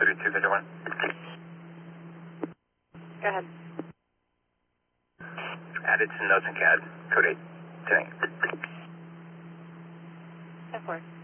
3251. Go ahead. Added to notes and CAD, code 8, 10. 10-4.